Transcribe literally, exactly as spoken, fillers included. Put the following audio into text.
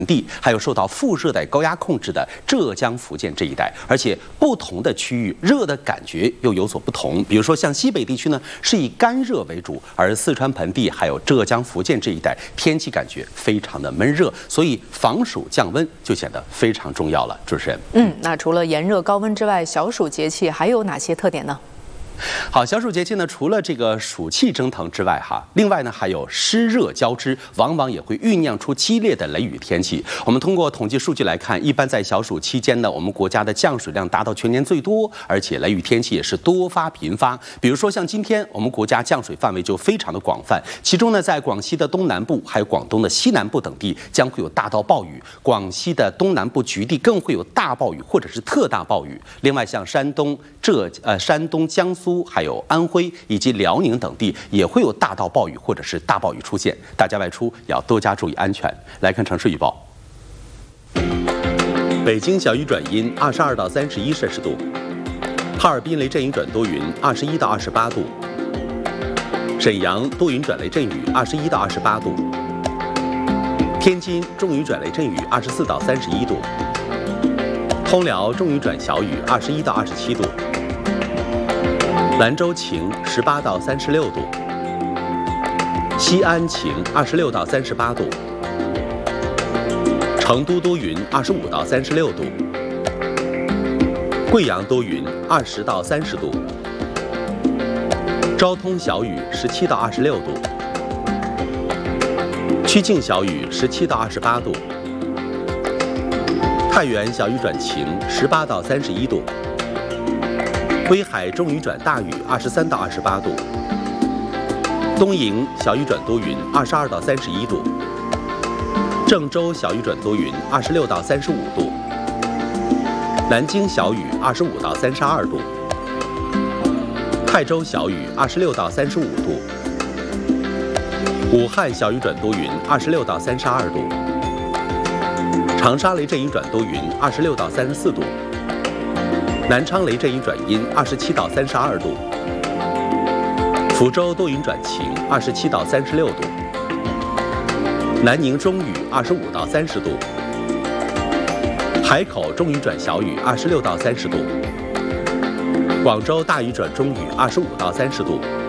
地，还有受到副热带高压控制的浙江、福建这一带，而且不同的区域热的感觉又有所不同。比如说，像西北地区呢是以干热为主，而四川盆地还有浙江、福建这一带天气感觉非常的闷热，所以防暑降温就显得非常重要了。主持人， 嗯，那除了炎热高温之外，小暑节气还有哪些特点呢？ 好，小暑节气呢，除了这个暑气蒸腾之外，哈，另外呢还有湿热交织，往往也会酝酿出激烈的雷雨天气。我们通过统计数据来看，一般在小暑期间呢，我们国家的降水量达到全年最多，而且雷雨天气也是多发频发。比如说像今天，我们国家降水范围就非常的广泛，其中呢，在广西的东南部，还有广东的西南部等地将会有大到暴雨，广西的东南部局地更会有大暴雨或者是特大暴雨。另外，像山东、浙呃山东、江苏。还有安徽以及辽宁等地也会有大到暴雨或者是大暴雨出现，大家外出也要多加注意安全。来看城市预报：北京小雨转阴，二十二到三十一摄氏度；哈尔滨雷阵雨转多云，二十一到二十八度；沈阳多云转雷阵雨，二十一到二十八度；天津中雨转雷阵雨，二十四到三十一度；通辽中雨转小雨，二十一到二十七度。兰州晴，十八到三十六度；西安晴，二十六到三十八度；成都多云，二十五到三十六度；贵阳多云，二十到三十度；昭通小雨，十七到二十六度；曲靖小雨，十七到二十八度；太原小雨转晴，十八到三十一度。威海中雨转大雨，二十三到二十八度；东营小雨转多云，二十二到三十一度；郑州小雨转多云，二十六到三十五度；南京小雨，二十五到三十二度；泰州小雨，二十六到三十五度；武汉小雨转多云，二十六到三十二度；长沙雷阵雨转多云，二十六到三十四度。南昌雷阵雨转阴，二十七到三十二度；福州多云转晴，二十七到三十六度；南宁中雨，二十五到三十度；海口中雨转小雨，二十六到三十度；广州大雨转中雨，二十五到三十度；